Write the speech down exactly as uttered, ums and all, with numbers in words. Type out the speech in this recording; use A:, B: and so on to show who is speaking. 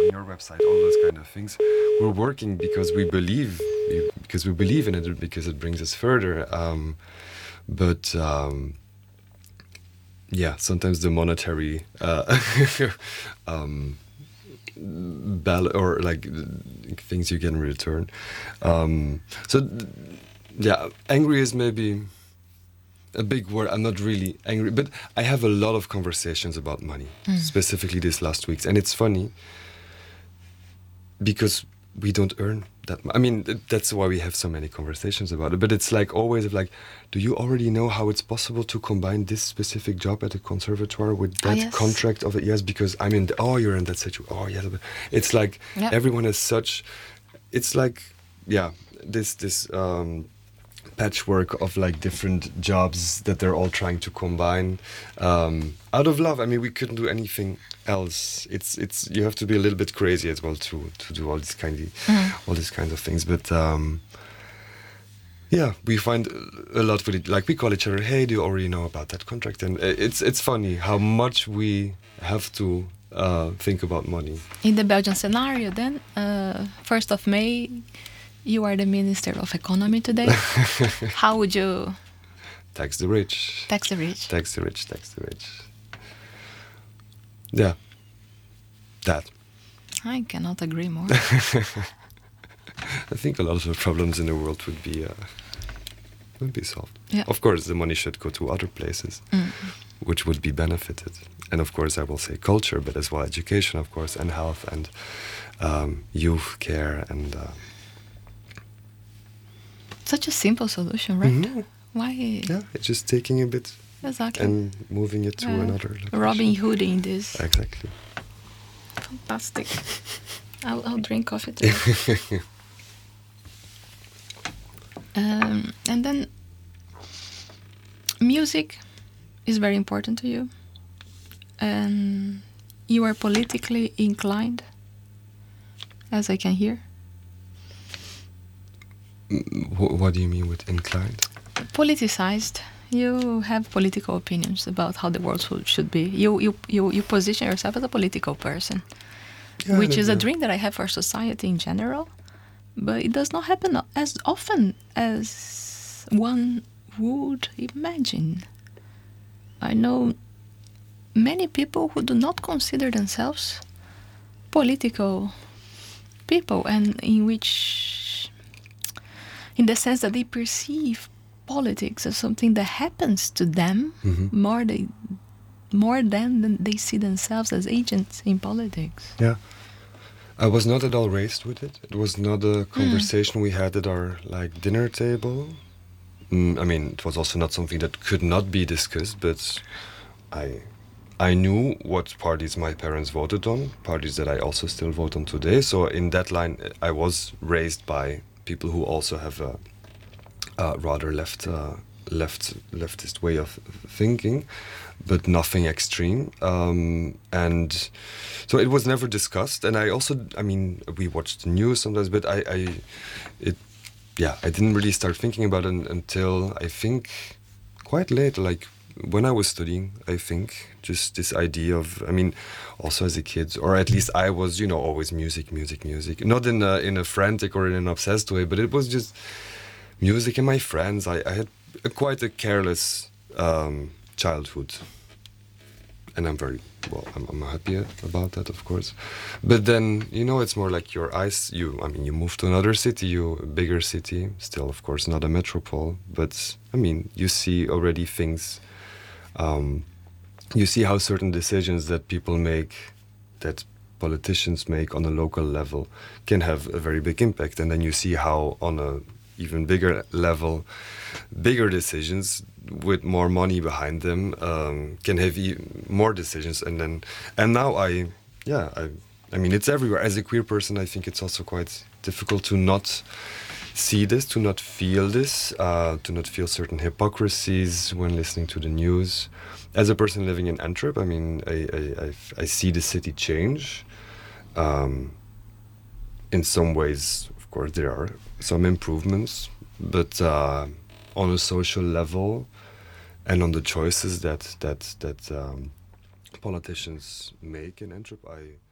A: your website, all those kind of things. We're working because we believe, because we believe in it, because it brings us further. Um, but um, yeah, sometimes the monetary uh, um, bal- or like things you get in return. Um, so yeah, angry is maybe a big word. I'm not really angry, but I have a lot of conversations about money, mm. specifically this last weeks. And it's funny because we don't earn that much. I mean, that's why we have so many conversations about it. But it's like always of like, do you already know how it's possible to combine this specific job at a conservatoire with that
B: oh, yes.
A: contract of it? Yes, because I'm in, the, oh, you're in that situation. Oh, yes. It's like
B: yep.
A: everyone has such, it's like, yeah, this, this, um, patchwork of like different jobs that they're all trying to combine um, out of love. I mean, we couldn't do anything else. It's it's you have to be a little bit crazy as well to to do all these kind of mm. all these kinds of things. But um, yeah, we find a lot with it. Like we call each other, "Hey, do you already know about that contract?" And it's it's funny how much we have to uh, think about money.
B: In the Belgian scenario, then uh, first of May. You are the Minister of Economy today. How would you...
A: Tax the rich.
B: Tax the rich.
A: Tax the rich, tax the rich. Yeah. That.
B: I cannot agree more.
A: I think a lot of the problems in the world would be uh, would be solved.
B: Yeah.
A: Of course, the money should go to other places, mm. which would be benefited. And of course, I will say culture, but as well education, of course, and health, and um, youth care, and... Uh,
B: Such a simple solution, right?
A: Mm-hmm.
B: Why?
A: Yeah, it's just taking a bit
B: exactly.
A: and moving it to
B: uh,
A: another location.
B: Robin Hood in this.
A: Exactly.
B: Fantastic. I'll, I'll drink coffee too. um, and then music is very important to you. And you are politically inclined, as I can hear.
A: What do you mean with inclined?
B: Politicized. You have political opinions about how the world should be. You you you, you position yourself as a political person, yeah, which is a dream that I have for society in general, but it does not happen as often as one would imagine. I know many people who do not consider themselves political people, and in which... in the sense that they perceive politics as something that happens to them mm-hmm. more, they, more than, than they see themselves as agents in politics.
A: Yeah. I was not at all raised with it. It was not a conversation mm. we had at our like dinner table. Mm, I mean, it was also not something that could not be discussed, but I I knew what parties my parents voted on, parties that I also still vote on today. So in that line, I was raised by people who also have a, a rather left, uh, left, leftist way of thinking, but nothing extreme. Um, and so it was never discussed. And I also, I mean, we watched the news sometimes, but I, I it, yeah, I didn't really start thinking about it until I think quite late, like when I was studying, I think, just this idea of, I mean, also as a kid, or at least I was, you know, always music, music, music. Not in a, in a frantic or in an obsessed way, but it was just music and my friends. I, I had a, quite a careless um, childhood. And I'm very, well, I'm, I'm happy about that, of course. But then, you know, it's more like your eyes, you, I mean, you move to another city, you, a bigger city, still, of course, not a metropole. But, I mean, you see already things... Um, you see how certain decisions that people make, that politicians make on a local level, can have a very big impact. And then you see how on a even bigger level, bigger decisions with more money behind them um, can have e- more decisions. And then, and now I, yeah, I, I mean, it's everywhere. As a queer person, I think it's also quite difficult to not see this, to not feel this, uh, to not feel certain hypocrisies when listening to the news. As a person living in Antwerp, I mean, I I, I, I see the city change. Um, in some ways, of course, there are some improvements, but uh, on a social level and on the choices that that that um, politicians make in Antwerp, I.